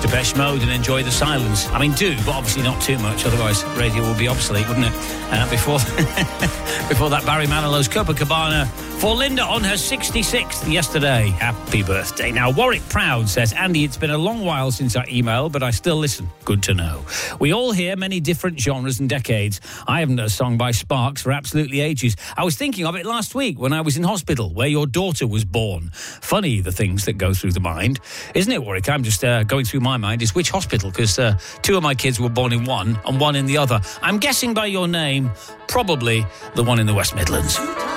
Depeche Mode and Enjoy the Silence. I mean, do, but obviously not too much, otherwise radio would be obsolete, wouldn't it? Before that, Barry Manilow's Copacabana for Linda on her 66th yesterday. Happy birthday. Now, Warwick Proud says, Andy, it's been a long while since I emailed, but I still listen. Good to know. We all hear many different genres and decades. I haven't heard a song by Sparks for absolutely ages. I was thinking of it last week when I was in hospital, where your daughter was born. Funny, the things that go through the mind. Isn't it, Warwick? I'm just going through my mind is which hospital, because two of my kids were born in one and one in the other. I'm guessing by your name, probably the one in the West Midlands.